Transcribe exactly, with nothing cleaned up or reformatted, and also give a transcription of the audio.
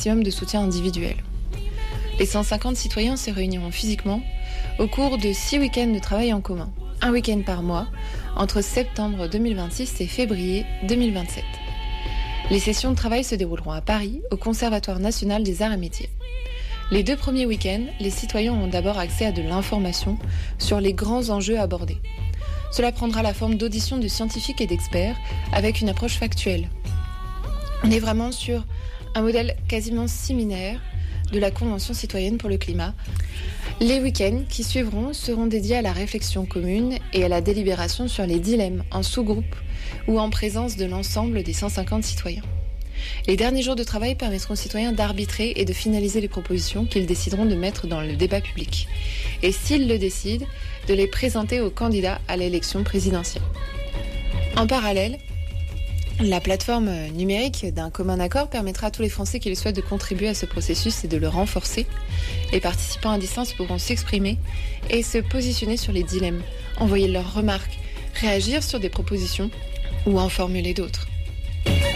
maximum de soutien individuel. Les cent cinquante citoyens se réuniront physiquement au cours de six week-ends de travail en commun, un week-end par mois, entre septembre deux mille vingt-six et février deux mille vingt-sept. Les sessions de travail se dérouleront à Paris, au Conservatoire national des arts et métiers. Les deux premiers week-ends, les citoyens auront d'abord accès à de l'information sur les grands enjeux abordés. Cela prendra la forme d'auditions de scientifiques et d'experts avec une approche factuelle. On est vraiment sur un modèle quasiment similaire de la Convention citoyenne pour le climat. Les week-ends qui suivront seront dédiés à la réflexion commune et à la délibération sur les dilemmes en sous-groupe ou en présence de l'ensemble des cent cinquante citoyens. Les derniers jours de travail permettront aux citoyens d'arbitrer et de finaliser les propositions qu'ils décideront de mettre dans le débat public. Et s'ils le décident, de les présenter aux candidats à l'élection présidentielle. En parallèle, la plateforme numérique d'un commun accord permettra à tous les Français qui le souhaitent de contribuer à ce processus et de le renforcer. Les participants à distance pourront s'exprimer et se positionner sur les dilemmes, envoyer leurs remarques, réagir sur des propositions ou en formuler d'autres.